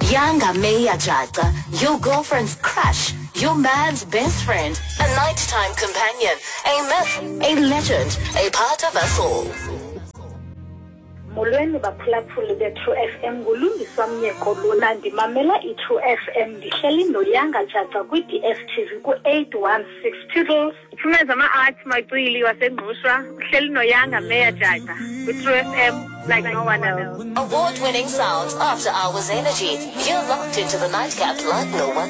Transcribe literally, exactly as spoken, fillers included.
Yanga Meya Jaja, your girlfriend's crush, your man's best friend, a nighttime companion, a myth, a legend, a part of us all. Molweni baphulaphuli be-True F M ngulungiswa Mnyeko lona ndimamela i-True F M ndihleli noYanga Jaja kwi-D S T V ku-eight one six Toodles. Ithumeza ama-arts Macwili wasengqushwa uhleli noYanga Meya Jaja kwi-True F M like no one else. Award-winning sounds, after hours energy. You're locked into the nightcap like no one